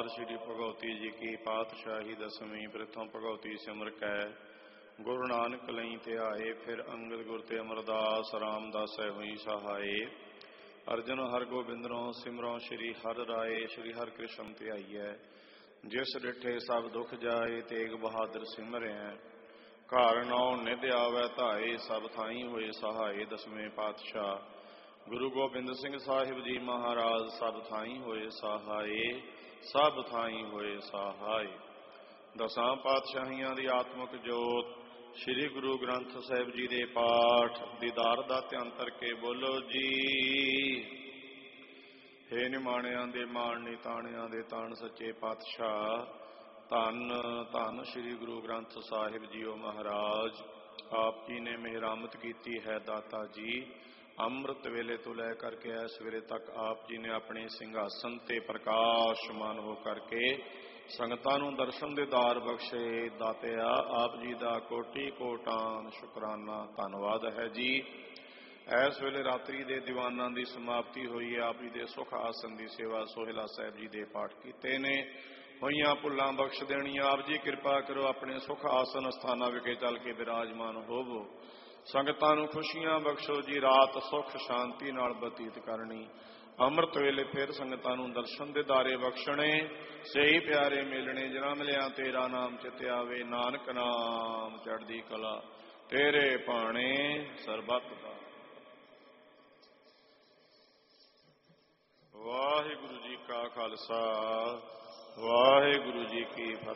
श्री भगवती जी की पातशाही दसवीं प्रथम भगवती सिमर कै गुरु नानक लई ध्याए। फिर अंगद गुर ते अमरदास रामदास हुई सहाय। अर्जन हर गोबिंदरों सिमरों श्री हर राय। श्री हर कृष्ण ध्याईऐ जिस डिठे सब दुख जाए। तेग बहादुर सिमरै घर नौ निध आवै धाए। सब थाई होए सहाय। दसवें पातशाह गुरु गोबिंद सिंह साहिब जी महाराज सब थाई होए सहाय। सब थाई होए सहाय। दसां पातशाहियां दी आत्मक जोत श्री गुरु ग्रंथ साहिब जी दे पाठ दीदार दा ध्यान करके बोलो जी। हे निमाणियां दे मान निताणियां दे ताण सच्चे पातशाह धन धन श्री गुरु ग्रंथ साहिब जीओ महाराज। आप जी ने मेहरामत की है दाता जी। ਅੰਮ੍ਰਿਤ ਵੇਲੇ ਤੋਂ ਲੈ ਕਰਕੇ ਇਸ ਵੇਲੇ ਤੱਕ ਆਪ ਜੀ ਨੇ ਆਪਣੇ ਸਿੰਘਾਸਨ ਤੇ ਪ੍ਰਕਾਸ਼ਮਾਨ ਹੋ ਕਰਕੇ ਸੰਗਤਾਂ ਨੂੰ ਦਰਸ਼ਨ ਦੇ ਦਾਰ ਬਖਸ਼ੇ। ਦਾਤਿਆ ਆਪ ਜੀ ਦਾ ਕੋਟਿ ਕੋਟਾਨ ਸ਼ੁਕਰਾਨਾ ਧੰਨਵਾਦ ਹੈ ਜੀ। ਇਸ ਵੇਲੇ ਰਾਤਰੀ ਦੇ ਦੀਵਾਨਾਂ ਦੀ ਸਮਾਪਤੀ ਹੋਈ ਹੈ। ਆਪ ਜੀ ਦੇ ਸੁਖ ਆਸਨ ਦੀ ਸੇਵਾ ਸੋਹਿਲਾ ਸਾਹਿਬ ਜੀ ਦੇ ਪਾਠ ਕੀਤੇ ਨੇ। ਹੋਈਆਂ ਭੁੱਲਾਂ ਬਖਸ਼ ਦੇਣੀਆਂ। ਆਪ ਜੀ ਕਿਰਪਾ ਕਰੋ ਆਪਣੇ ਸੁਖ ਆਸਨ ਅਸਥਾਨਾਂ ਵਿਖੇ ਚੱਲ ਕੇ ਬਿਰਾਜਮਾਨ ਹੋਵੋ। ਸੰਗਤਾਂ ਨੂੰ ਖੁਸ਼ੀਆਂ ਬਖਸ਼ੋ ਜੀ। ਰਾਤ ਸੁਖ ਸ਼ਾਂਤੀ ਨਾਲ ਬਤੀਤ ਕਰਨੀ। ਅੰਮ੍ਰਿਤ ਵੇਲੇ ਫਿਰ ਸੰਗਤਾਂ ਨੂੰ ਦਰਸ਼ਨ ਦੇ ਦਾਰੇ ਬਖਸ਼ਣੇ। ਸਹੀ ਪਿਆਰੇ ਮਿਲਣੇ ਜਿਨ੍ਹਾਂ ਮਿਲਿਆ ਤੇਰਾ ਨਾਮ ਚਿਤ ਆਵੇ। ਨਾਨਕ ਨਾਮ ਚੜ੍ਹਦੀ ਕਲਾ ਤੇਰੇ ਭਾਣੇ ਸਰਬੱਤ ਦਾ। ਵਾਹਿਗੁਰੂ ਜੀ ਕਾ ਖਾਲਸਾ ਵਾਹਿਗੁਰੂ ਜੀ ਕੀ ਫਤਿਹ।